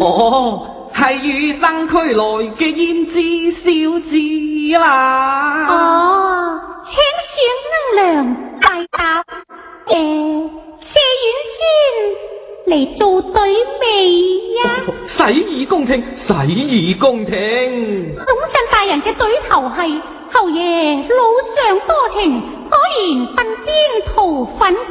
哦，係與生俱來嘅胭脂小子啦。 哦，清醒能量大答。謝婉尊嚟做對味呀。 洗耳恭聽，洗耳恭聽。 總鎮大人嘅對頭係侯爺路上多情，果然奔邊圖粉